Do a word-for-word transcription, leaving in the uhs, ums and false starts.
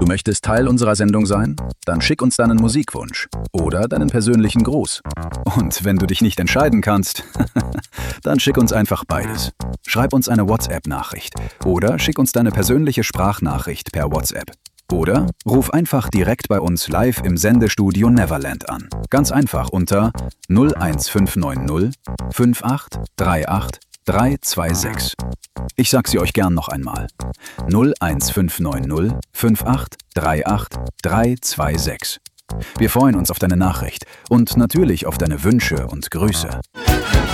Du möchtest Teil unserer Sendung sein? Dann schick uns deinen Musikwunsch oder deinen persönlichen Gruß. Und wenn du dich nicht entscheiden kannst, dann schick uns einfach beides. Schreib uns eine WhatsApp-Nachricht oder schick uns deine persönliche Sprachnachricht per WhatsApp. Oder ruf einfach direkt bei uns live im Sendestudio Neverland an. Ganz einfach unter null eins fünf neun null fünf acht drei acht drei zwei sechs. Ich sag sie euch gern noch einmal. null eins fünf neun null fünf acht drei acht drei zwei sechs. Wir freuen uns auf deine Nachricht und natürlich auf deine Wünsche und Grüße.